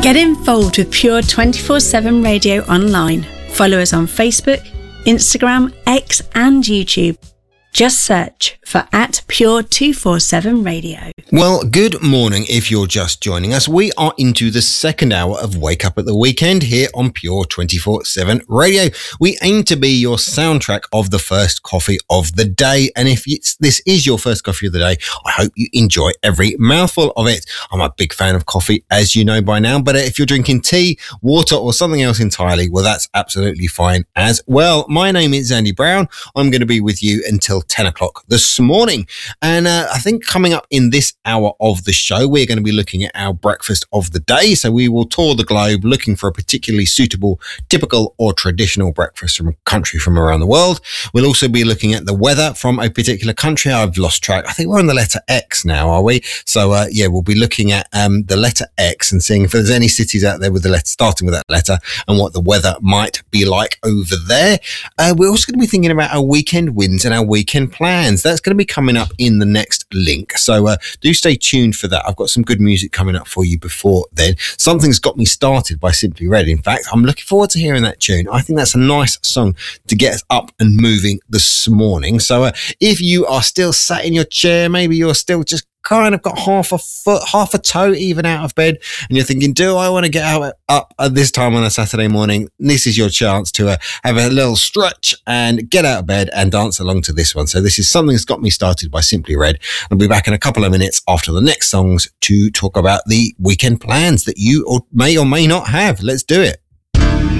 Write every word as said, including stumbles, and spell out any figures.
Get involved with Pure twenty-four seven Radio online. Follow us on Facebook, Instagram, X and YouTube. Just search for at Pure two forty-seven Radio. Well, good morning if you're just joining us. We are into the second hour of Wake Up at the Weekend here on Pure twenty-four seven Radio. We aim to be your soundtrack of the first coffee of the day. And if it's, this is your first coffee of the day, I hope you enjoy every mouthful of it. I'm a big fan of coffee, as you know by now. But if you're drinking tea, water or something else entirely, well, that's absolutely fine as well. My name is Andy Brown. I'm going to be with you until ten o'clock this morning. And uh, I think coming up in this hour of the show, we're going to be looking at our breakfast of the day. So we will tour the globe looking for a particularly suitable, typical or traditional breakfast from a country from around the world. We'll also be looking at the weather from a particular country. I've lost track. I think we're on the letter X now, are we? So uh, yeah, we'll be looking at um, the letter X and seeing if there's any cities out there with the letter starting with that letter and what the weather might be like over there. Uh, we're also going to be thinking about our weekend wins and our weekend plans. That's going to be coming up in the next link. So uh, do stay tuned for that. I've got some good music coming up for you before then. Something's Got Me Started by Simply Red. In fact, I'm looking forward to hearing that tune. I think that's a nice song to get us up and moving this morning. So uh, if you are still sat in your chair, maybe you're still just kind of got half a foot, half a toe even out of bed, and you're thinking, do I want to get out up at this time on a Saturday morning? This is your chance to uh, have a little stretch and get out of bed and dance along to this one. So this is Something's Got Me Started by Simply Red. I'll be back in a couple of minutes after the next songs to talk about the weekend plans that you or may or may not have. Let's do it.